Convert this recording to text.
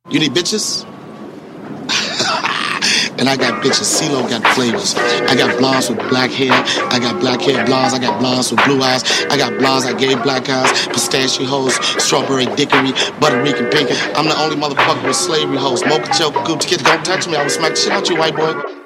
You need bitches? And I got bitches. CeeLo got flavors. I got blondes with black hair. I got black hair blondes. I got blondes with blue eyes. I got blondes. I gave black eyes. Pistachio hoes. Strawberry dickory. Butterican pink. I'm the only motherfucker with slavery hoes. Mocha choke. Gucci kid. Don't touch me. I will smack the shit out you, white boy.